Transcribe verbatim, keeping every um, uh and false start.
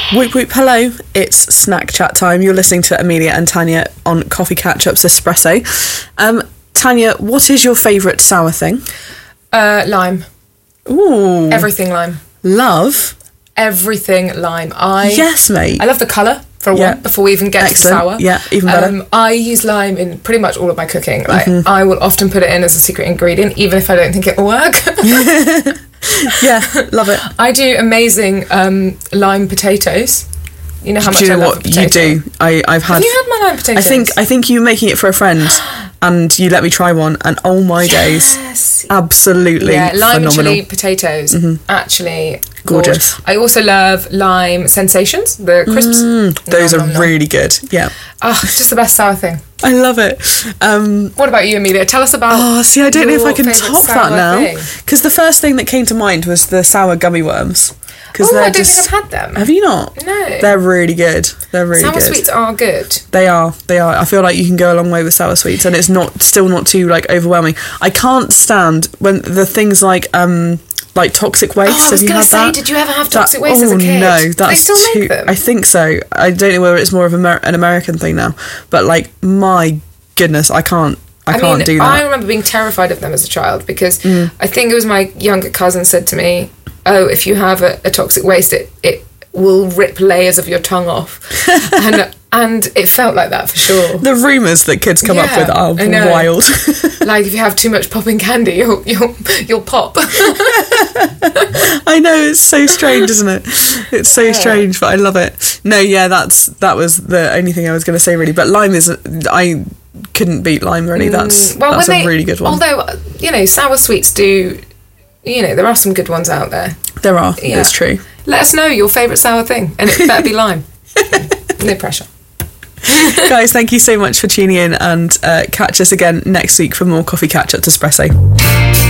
Whoop whoop, hello, it's snack chat time. You're listening to Amelia and Tanya on Coffee Catch-Ups Espresso. Um, Tanya, what is your favourite sour thing? Uh, lime. Ooh. Everything lime. Love? Everything lime. I Yes, mate. I love the colour, for Yeah. one, before we even get Excellent. to the sour. Yeah, even better. Um, I use lime in pretty much all of my cooking. Like, mm-hmm. I will often put it in as a secret ingredient, even if I don't think it will work. Yeah, love it. I do amazing um, lime potatoes. You know how much do you know I love what a potato. you do? I, I've had. Have you had my lime potatoes? I think I think you were making it for a friend, and you let me try one, and oh my yes. days, absolutely yeah, lime phenomenal. and chili potatoes, mm-hmm. actually gorgeous. Gorge. I also love lime sensations, the crisps. Mm, those nom, are nom, nom. really good. Yeah. Oh, just the best sour thing. I love it. Um, what about you, Amelia? Tell us about. Oh, see, I don't know if I can your top favourite that now, sour because the first thing that came to mind was the sour gummy worms. Oh, they're I don't just, think I've had them. Have you not? No. They're really good. They're really sour good. sweets are good. They are. They are. I feel like you can go a long way with sour sweets, and it's not still not too like overwhelming. I can't stand when the things like um like toxic waste. Oh, I was have you going had to say, that? did you ever have That- toxic waste oh, as a kid? no, Do that's they still too, make them? I think so. I don't know whether it's more of Amer- an American thing now, but like my goodness, I can't. I, I can't mean, do that. I remember being terrified of them as a child because Mm. I think it was my younger cousin said to me, "Oh, if you have a, a toxic waste, it it will rip layers of your tongue off," and and it felt like that for sure. The rumours that kids come up Yeah, with are I know. wild. Like if you have too much popping candy, you'll you'll you'll pop. I know, it's so strange, isn't it? It's so Yeah. strange, but I love it. No, yeah, that's that was the only thing I was going to say really. But lime is, I couldn't beat lime really. That's well, that's when a they, really good one. Although you know, sour sweets do. You know, there are some good ones out there. There are. Yeah. It's true. Let us know your favourite sour thing, and it better be lime. No pressure. Guys, thank you so much for tuning in, and uh, catch us again next week for more Coffee Catch Up Espresso.